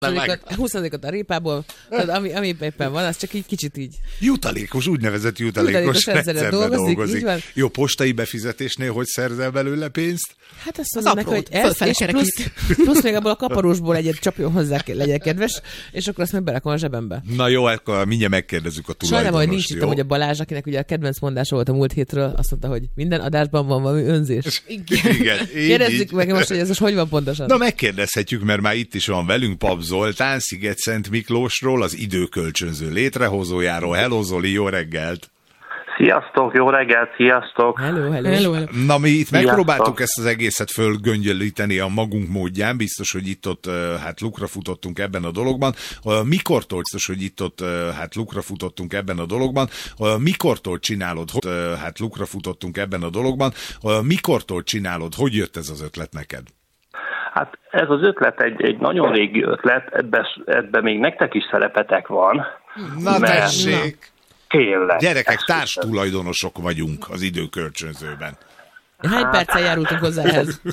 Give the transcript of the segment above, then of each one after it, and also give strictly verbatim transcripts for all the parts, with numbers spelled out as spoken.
húszadikot a répából, tehát ami, ami éppen van, az csak így kicsit így. Jutalékos, úgynevezett jutalékos rendszerben dolgozik. dolgozik. Jó, postai befizetésnél hogy szerzel belőle pénzt? Hát azt mondom neki, hogy ez, és plusz, plusz még abból a kaparúsból egyet csapjon hozzá, legyen kedves, és akkor azt meg berakom a zsebembe. Na jó, akkor mindjárt megkérdezzük a tulajdonost. Sajnálom, hogy nincs itt, hogy a Balázs, akinek ugye a kedvenc mondása volt a múlt hétről, azt mondta, hogy minden adásban van valami önzés. Igen. Igen, kérdezzük meg most, hogy ez most hogy van pontosan. Na megkérdezhetjük, mert már itt is van velünk Pap Zoltán, Sziget-Szent Miklósról, az időkölcsönző létrehozójáról. Hello Zoli, jó reggelt! Sziasztok, jó reggelt, sziasztok! Hello, hello. hello, hello. Na mi itt sziasztok. Megpróbáltuk ezt az egészet fölgöngyölíteni a magunk módján, biztos, hogy itt-ott hát lukra futottunk ebben a dologban. Mikortól biztos, hogy itt-ott hát lukra futottunk ebben a dologban. Mikortól csinálod, hát lukra futottunk ebben a dologban. Mikortól csinálod, hogy jött ez az ötlet neked? Hát ez az ötlet egy, egy nagyon régi ötlet, ebben ebbe még nektek is szerepetek van. Na tessék! Tényleg. Gyerekek, társtulajdonosok vagyunk az időkölcsönzőben. Hány perccel járultunk hozzá ehhez?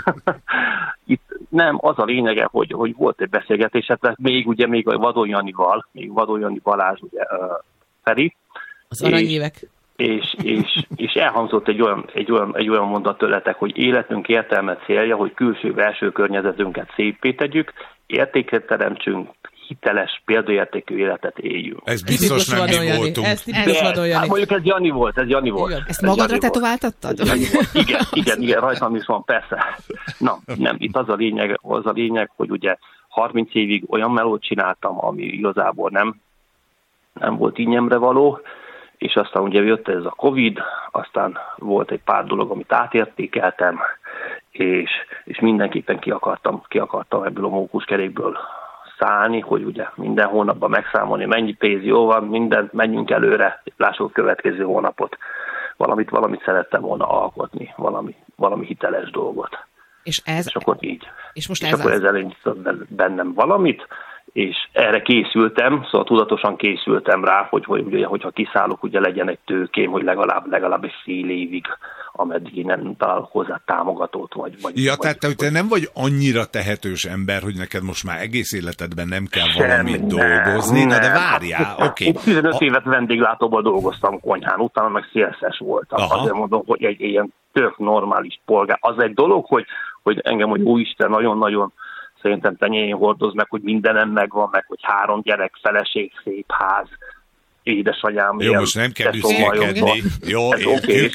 Itt nem, az a lényege, hogy, hogy volt egy beszélgetés, hát még ugye még a Vadon Janival, még Vadon Jani Balázs, ugye uh, Feri. Az aranyévek. És, és, és elhangzott egy olyan, egy olyan, egy olyan mondat tőletek, hogy életünk értelme célja, hogy külső-belső környezetünket széppé tegyük, értéket teremtsünk, hiteles, példaértékű életet éljünk. Ez biztos nem mi voltunk. Ez tipikus Vadon Jani. Hát mondjuk ez Jani volt, ez Jani volt. Igen. Ezt magadra tetováltattad? Igen, igen, igen, rajtam is van, persze. Na, nem, itt az a lényeg, az a lényeg, hogy ugye harminc évig olyan melót csináltam, ami igazából nem, nem volt ínyemre való, és aztán ugye jött ez a Covid, aztán volt egy pár dolog, amit átértékeltem, és, és mindenképpen ki akartam, ki akartam ebből a mókuskerékből szállni, hogy ugye minden hónapban megszámolni, mennyi pénz jó van, mindent, menjünk előre, lássuk a következő hónapot. Valamit, valamit szerettem volna alkotni, valami, valami hiteles dolgot. És ez... És akkor így. És most és ez akkor az... ezzel indított bennem valamit, és erre készültem, szóval tudatosan készültem rá, hogy, hogy ugye, hogyha kiszállok, ugye legyen egy tőkém, hogy legalább, legalább egy fél évig, ameddig én nem találok hozzá támogatót. Vagy, vagy, ja, vagy, tehát vagy, te nem vagy annyira tehetős ember, hogy neked most már egész életedben nem kell valamit dolgozni, na de várjál, oké. Okay. Én tizenöt a... évet vendéglátóban dolgoztam konyhán, utána meg szélszes voltam. Aha. Azért mondom, hogy egy ilyen tök normális polgár. Az egy dolog, hogy, hogy engem, hogy úristen, nagyon-nagyon szerintem tenyéjén hordoz meg, hogy mindenem megvan, meg hogy három gyerek, feleség, szép ház, édesanyám. Jó, most nem kell büszkélkedni. Jó, értjük.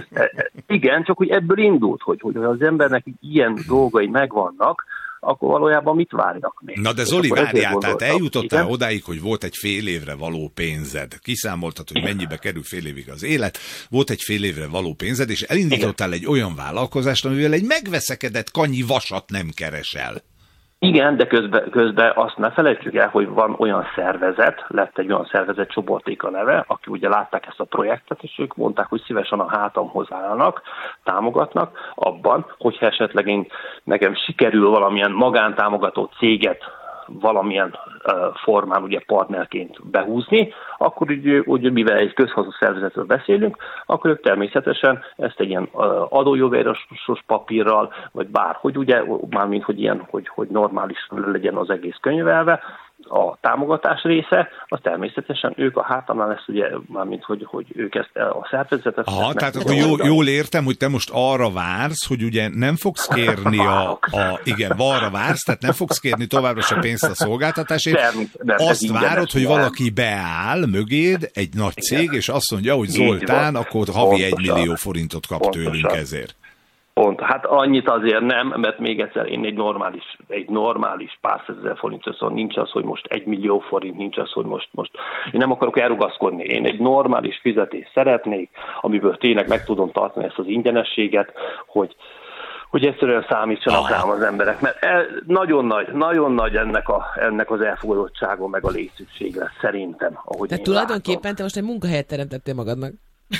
Igen, csak hogy ebből indult, hogy, hogy az embernek ilyen dolgai megvannak, akkor valójában mit várnak még? Na de Zoli, várjál, tehát eljutottál igen? odáig, hogy volt egy fél évre való pénzed. Kiszámoltad, hogy mennyibe kerül fél évig az élet, volt egy fél évre való pénzed, és elindítottál igen. egy olyan vállalkozást, amivel egy megveszekedett kanyi vasat nem keresel. Igen, de közben, közben azt ne felejtsük el, hogy van olyan szervezet, lett egy olyan szervezet, Csoporték a neve, aki ugye látták ezt a projektet, és ők mondták, hogy szívesen a hátamhoz állnak, támogatnak abban, hogyha esetleg én, nekem sikerül valamilyen magántámogató céget valamilyen uh, formán ugye partnerként behúzni, akkor ugye, ugye mivel egy közhasznú szervezetről beszélünk, akkor ők természetesen ezt egy ilyen uh, adójogírásos papírral, vagy bárhogy ugye, mármint hogy ilyen, hogy, hogy normális legyen az egész könyvelve, a támogatás része, az természetesen ők a hátamnál lesz, ugye, mármint hogy, hogy ők ezt a szervezetet... Aha, tehát akkor jó, jól értem, hogy te most arra vársz, hogy ugye nem fogsz kérni a, a... Igen, arra vársz, tehát nem fogsz kérni továbbra se pénzt a szolgáltatásért. Nem, nem, azt várod, hogy valaki beáll mögéd, egy nagy cég, igen. és azt mondja, hogy Zoltán, akkor havi egy millió forintot kap pontosan. tőlünk ezért. Pont. Hát annyit azért nem, mert még egyszer én egy normális, egy normális pár százezer forint, szóval nincs az, hogy most egy millió forint, nincs az, hogy most, most én nem akarok elrugaszkodni. Én egy normális fizetést szeretnék, amiből tényleg meg tudom tartani ezt az ingyenességet, hogy, hogy egyszerűen számítsanak rám az emberek, mert el, nagyon nagy, nagyon nagy ennek, a, ennek az elfogadottságon meg a létszükségre szerintem. Ahogy tehát tulajdonképpen látom. Te most egy munkahelyet teremtettél magadnak.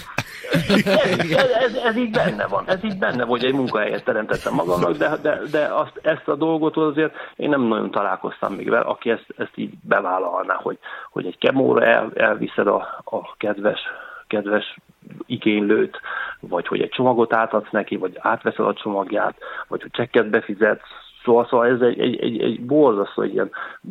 ez, ez, ez így benne van, ez így benne van, hogy egy munkahelyet teremtettem magamnak, de, de, de azt, ezt a dolgot azért én nem nagyon találkoztam még vele, aki ezt, ezt így bevállalná, hogy, hogy egy kemóra el, elviszed a, a kedves, kedves igénylőt, vagy hogy egy csomagot átadsz neki, vagy átveszed a csomagját, vagy hogy csekket befizetsz, Szóval, szóval ez egy, egy, egy, egy borzasztó, egy ilyen